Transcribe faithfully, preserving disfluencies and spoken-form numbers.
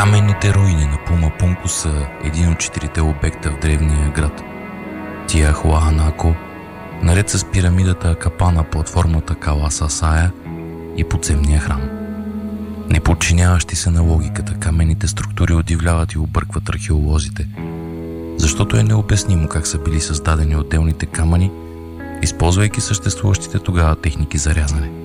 Каменните руини на Пума Пунко са един от четирите обекта в древния град. Тиахуанако, наред с пирамидата Акапана, платформата Каласасая и подземния храм. Неподчиняващи се на логиката, каменните структури удивляват и объркват археолозите, защото е необяснимо как са били създадени отделните камъни, използвайки съществуващите тогава техники за рязане.